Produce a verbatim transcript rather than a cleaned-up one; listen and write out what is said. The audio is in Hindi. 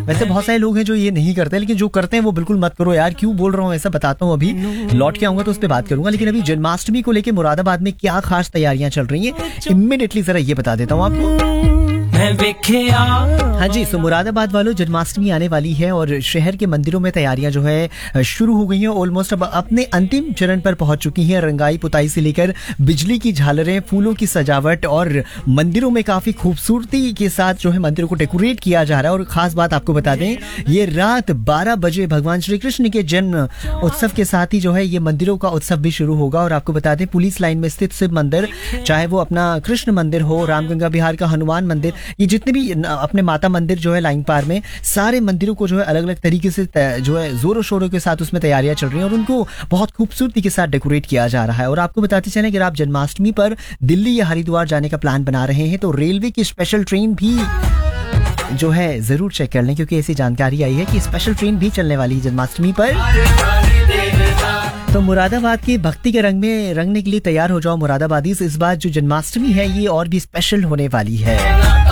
वैसे बहुत सारे लोग हैं जो ये नहीं करते, लेकिन जो करते हैं वो बिल्कुल मत करो यार। क्यों बोल रहा हूँ ऐसा बताता हूँ, अभी लौट के आऊंगा तो उस पर बात करूंगा। लेकिन अभी जन्माष्टमी को लेकर मुरादाबाद में क्या खास तैयारियां चल रही हैं, इमीडिएटली जरा ये बता देता हूँ आपको। हाँ जी, सो मुरादाबाद वालों, जन्माष्टमी आने वाली है और शहर के मंदिरों में तैयारियां जो है शुरू हो गई हैं। ऑलमोस्ट अब अपने अंतिम चरण पर पहुंच चुकी हैं। रंगाई पुताई से लेकर बिजली की झालरें, फूलों की सजावट और मंदिरों में काफी खूबसूरती के साथ जो है मंदिरों को डेकोरेट किया जा रहा है। और खास बात आपको बता दें, ये रात बारह बजे भगवान श्री कृष्ण के जन्म उत्सव के साथ ही जो है ये मंदिरों का उत्सव भी शुरू होगा। और आपको बता दें, पुलिस लाइन में स्थित शिव मंदिर, चाहे वो अपना कृष्ण मंदिर हो, रामगंगा बिहार का हनुमान मंदिर, ये जितने भी अपने माता मंदिर जो है लाइन पार में, सारे मंदिरों को जो है अलग अलग तरीके से जो है जोरों शोरों के साथ उसमें तैयारियां चल रही हैं और उनको बहुत खूबसूरती के साथ डेकोरेट किया जा रहा है। और आपको बताते चलें, अगर आप जन्माष्टमी पर दिल्ली या हरिद्वार जाने का प्लान बना रहे हैं तो रेलवे की स्पेशल ट्रेन भी जो है जरूर चेक कर लें, क्योंकि ऐसी जानकारी आई है कि स्पेशल ट्रेन भी चलने वाली है जन्माष्टमी पर। तो मुरादाबाद के भक्ति के रंग में रंगने के लिए तैयार हो जाओ मुरादाबादी। इस बार जो जन्माष्टमी है ये और भी स्पेशल होने वाली है।